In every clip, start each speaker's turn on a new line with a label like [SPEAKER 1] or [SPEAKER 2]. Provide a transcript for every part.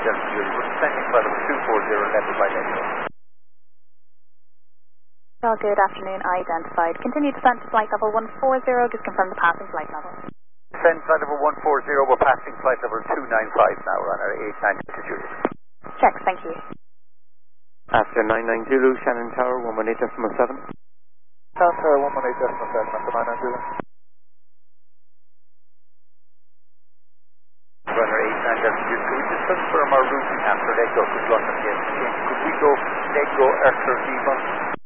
[SPEAKER 1] Delta Zulu, descending flight level 240, level by level.
[SPEAKER 2] Well, good afternoon, identified. Continue descent to flight level 140, just confirm the passing flight level.
[SPEAKER 1] Descend flight level 140, we're passing flight level 295 now, runner 89 Delta Zulu.
[SPEAKER 2] Check, thank you.
[SPEAKER 3] After 99 Zulu, Shannon Tower, 118.7.
[SPEAKER 4] Shannon Tower, 118.7, after 99 Zulu.
[SPEAKER 1] Runner 89 Delta Zulu, could we just confirm our routing after Lego, because London gets changed? Could we go Lego after Viva?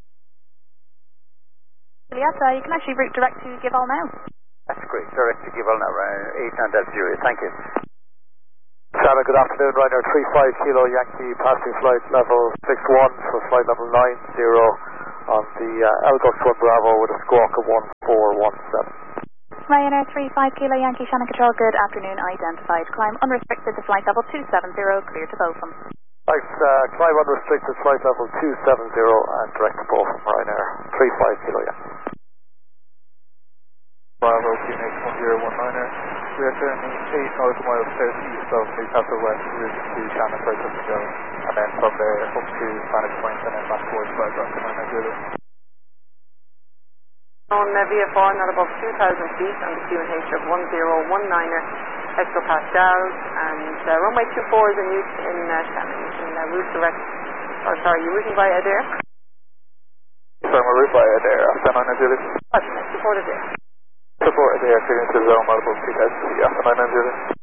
[SPEAKER 2] Yes, you can actually route direct to Gival now.
[SPEAKER 1] That's great, direct to Gival now, runner 89 Delta Zulu, thank you.
[SPEAKER 4] Shannon, good afternoon, Ryanair 35 Kilo Yankee, passing flight level 61 for flight level 90 on the Elgox 1 Bravo with a squawk of 1417.
[SPEAKER 2] Ryanair 35 Kilo Yankee, Shannon Control, good afternoon, identified. Climb unrestricted to flight level 270, clear to Botham.
[SPEAKER 4] Thanks, climb unrestricted flight level 270 and direct to Botham, Ryanair 35 Kilo Yankee. Bravo, QNH 1019er. We are currently 8 nautical miles southeast of Newcastle West, route to Shannon for Clifton Jones, and then from there up to Spanish Point and then back towards Flight Rock 99 Zulu.
[SPEAKER 5] On VFR, not above 2,000 feet on the QNH of 1019er, hectopascal, and runway 24 is in use in Shannon. You can route direct, you're routing via Adair?
[SPEAKER 4] Sorry, we're route via Adair, after 99 Zulu.
[SPEAKER 5] Supported there.
[SPEAKER 4] Support Adair, clearance to zone, multiple 2,000 feet, after 99 Zulu.